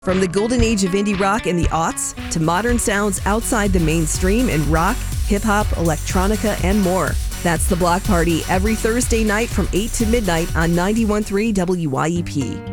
From the golden age of indie rock in the aughts to modern sounds outside the mainstream in rock, hip-hop, electronica, and more. That's The Block Party every Thursday night from 8 to midnight on 91.3 WYEP.